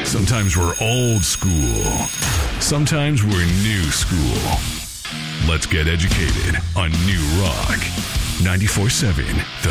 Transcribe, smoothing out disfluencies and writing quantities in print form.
Sometimes we're old school. Sometimes we're new school. Let's get educated on New Rock 94.7